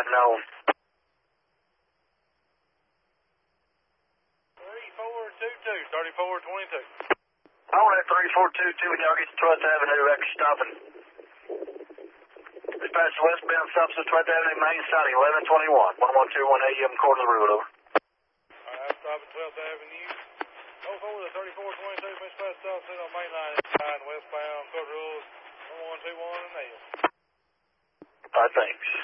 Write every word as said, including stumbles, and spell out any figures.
unknown. three four two two, thirty-four twenty-two. On that three four two two, y'all get to twelfth Avenue after stopping. This past the westbound stops at twelfth Avenue, main siding, eleven twenty-one, one one two one A M, quarter of the road, over. Alright, stop at twelfth Avenue. oh four to thirty-four twenty-two, Miss Fast Stop, sit on main line, nine westbound, quarter road, one one two one A M. Alright, thanks.